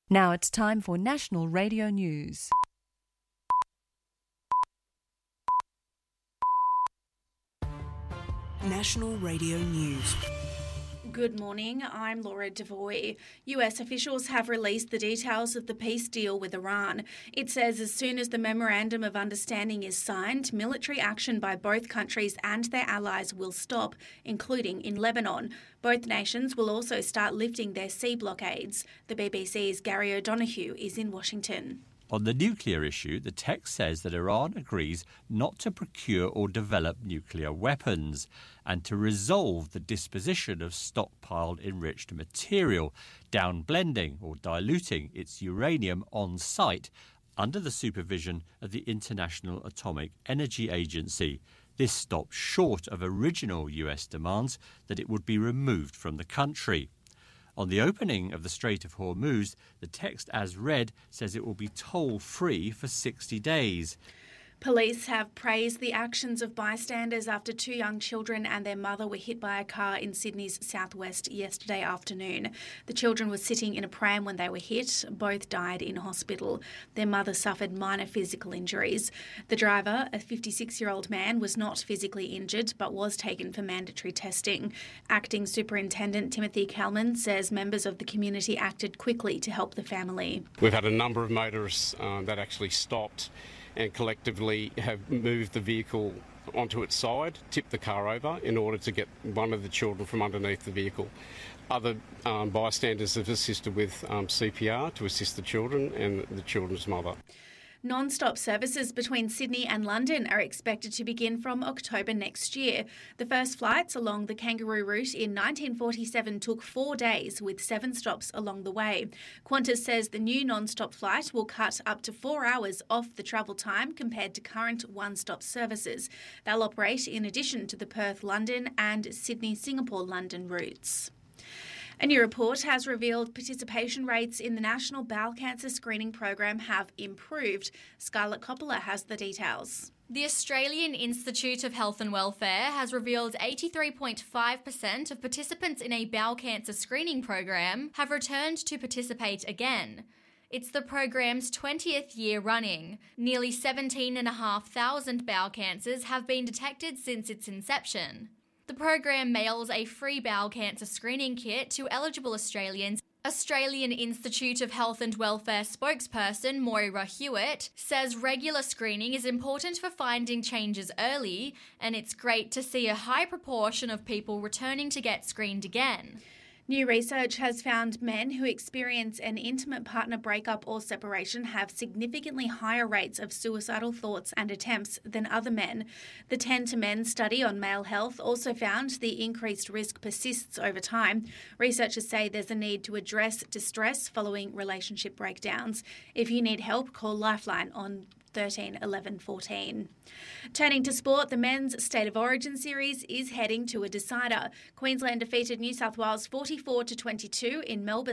Now it's time for National Radio News. National Radio News. Good morning, I'm Laura Devoy. US officials have released the details of the peace deal with Iran. It says as soon as the Memorandum of Understanding is signed, military action by both countries and their allies will stop, including in Lebanon. Both nations will also start lifting their sea blockades. The BBC's Gary O'Donoghue is in Washington. On the nuclear issue, the text says that Iran agrees not to procure or develop nuclear weapons and to resolve the disposition of stockpiled enriched material, downblending or diluting its uranium on site under the supervision of the International Atomic Energy Agency. This stops short of original US demands that it would be removed from the country. On the opening of the Strait of Hormuz, the text as read says it will be toll-free for 60 days. Police have praised the actions of bystanders after two young children and their mother were hit by a car in Sydney's southwest yesterday afternoon. The children were sitting in a pram when they were hit. Both died in hospital. Their mother suffered minor physical injuries. The driver, a 56-year-old man, was not physically injured but was taken for mandatory testing. Acting Superintendent Timothy Kalman says members of the community acted quickly to help the family. We've had a number of motorists that actually stopped and collectively have moved the vehicle onto its side, tipped the car over in order to get one of the children from underneath the vehicle. Other bystanders have assisted with CPR to assist the children and the children's mother. Non-stop services between Sydney and London are expected to begin from October next year. The first flights along the Kangaroo route in 1947 took 4 days, with 7 stops along the way. Qantas says the new non-stop flight will cut up to 4 hours off the travel time compared to current one-stop services. They'll operate in addition to the Perth-London and Sydney-Singapore-London routes. A new report has revealed participation rates in the National Bowel Cancer Screening Program have improved. Scarlett Coppola has the details. The Australian Institute of Health and Welfare has revealed 83.5% of participants in a bowel cancer screening program have returned to participate again. It's the program's 20th year running. Nearly 17,500 bowel cancers have been detected since its inception. The program mails a free bowel cancer screening kit to eligible Australians. Australian Institute of Health and Welfare spokesperson Moira Hewitt says regular screening is important for finding changes early, and it's great to see a high proportion of people returning to get screened again. New research has found men who experience an intimate partner breakup or separation have significantly higher rates of suicidal thoughts and attempts than other men. The 10 to Men study on male health also found the increased risk persists over time. Researchers say there's a need to address distress following relationship breakdowns. If you need help, call Lifeline on 13 11 14. Turning to sport, the men's State of Origin series is heading to a decider. Queensland defeated New South Wales 44-22 in Melbourne